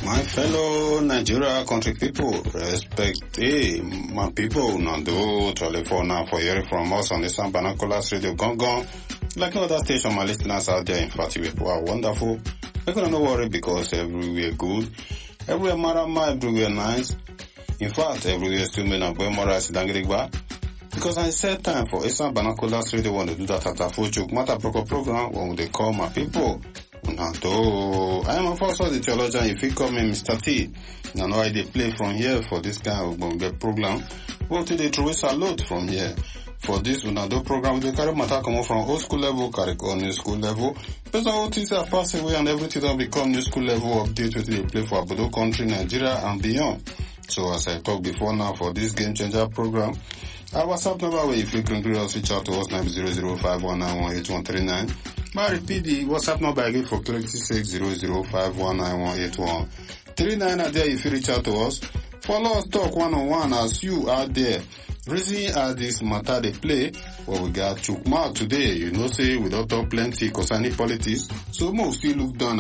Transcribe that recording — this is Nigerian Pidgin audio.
My fellow Nigeria country people, respect, my people, not do telephone now for hearing from us on the San Banacolas Radio Gong. Like no other station, my listeners out there, in fact, you people are wonderful. We're gonna no worry because everywhere good, everywhere marama, everywhere nice. In fact, everywhere still may not go more as Dangirigba. Because I said time for San Banacolas Radio want to do that at a full joke matter program when they call my people. I am of course the theologian. If you call me Mr. T, now know I they play from here for this kind of program. Well, today throw a salute from here. For this Unado program, they carry matter come from old school level, carry on new school level. But all things have passed away and everything will become new school level update with they play for Abodo country, Nigeria and beyond. So as I talked before now for this game changer program, our WhatsApp number where if you can reach out to us 9005191839. I repeat the WhatsApp number again for 3600519181. 39 are there if you reach out to us. Follow us, talk one-on-one as you are there. Reason as this matter they play, well, we got Chukma today. You know, say we don't talk plenty concerning politics. So most still look down